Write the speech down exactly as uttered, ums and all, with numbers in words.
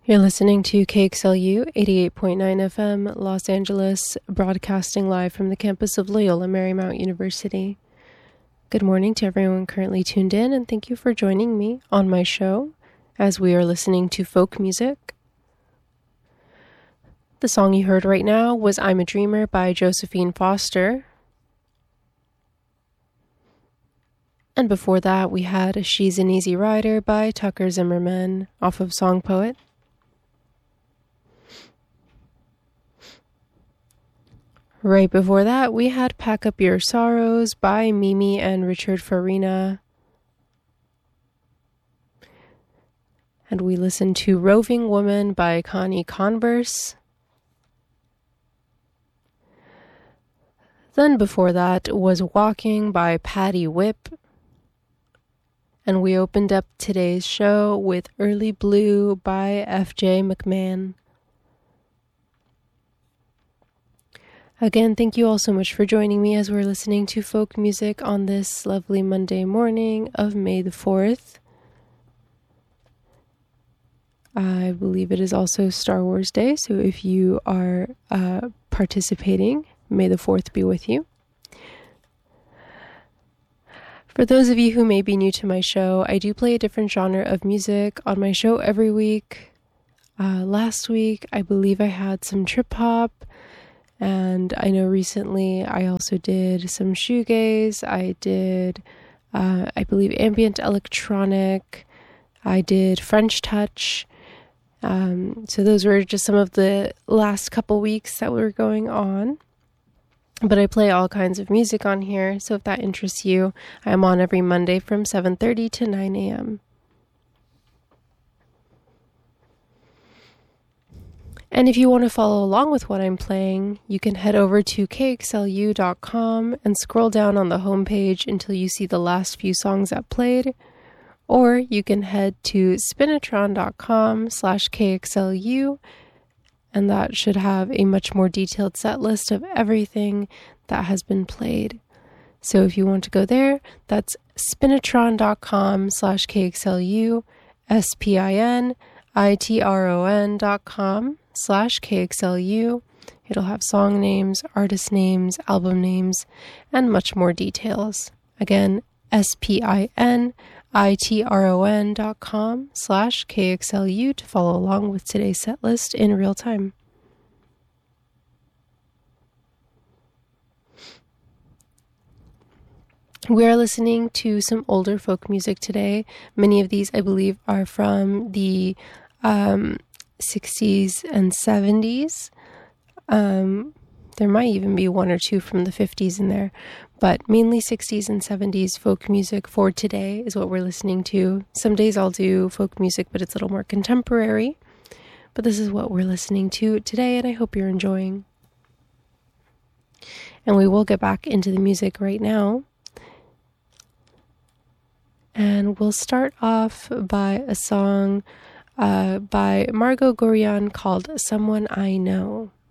You're listening to K X L U eighty-eight point nine F M, Los Angeles, broadcasting live from the campus of Loyola Marymount University. Good morning to everyone currently tuned in, and thank you for joining me on my show as we are listening to folk music. The song you heard right now was I'm a Dreamer by Josephine Foster. And before that, we had She's an Easy Rider by Tucker Zimmerman off of Song Poet. Right before that, we had Pack Up Your Sorrows by Mimi and Richard Farina. And we listened to Roving Woman by Connie Converse. Then before that was Walking by Patty Whip. And we opened up today's show with Early Blue by F J McMahon. Again, thank you all so much for joining me as we're listening to folk music on this lovely Monday morning of May the fourth. I believe it is also Star Wars Day, so if you are uh, participating, May the fourth be with you. For those of you who may be new to my show, I do play a different genre of music on my show every week. Uh, last week, I believe I had some trip hop. And I know recently I also did some shoegaze, I did, uh, I believe, ambient electronic, I did French touch. Um, so those were just some of the last couple weeks that were going on. But I play all kinds of music on here, so if that interests you, I'm on every Monday from seven thirty to nine a.m. And if you want to follow along with what I'm playing, you can head over to K X L U dot com and scroll down on the homepage until you see the last few songs that played. Or you can head to spinatron.com slash KXLU, and that should have a much more detailed set list of everything that has been played. So if you want to go there, that's spinatron.com slash KXLU, S-P-I-N, I-T-R-O-N dot com slash KXLU. It'll have song names, artist names, album names, and much more details. Again, S-P-I-N, I-T-R-O-N dot com slash KXLU to follow along with today's set list in real time. We are listening to some older folk music today. Many of these, I believe, are from the um, sixties and seventies. Um, there might even be one or two from the fifties in there, but mainly sixties and seventies folk music for today is what we're listening to. Some days I'll do folk music, but it's a little more contemporary. But this is what we're listening to today, and I hope you're enjoying. And we will get back into the music right now. And we'll start off by a song uh, by Margot Gorian called Someone I Know.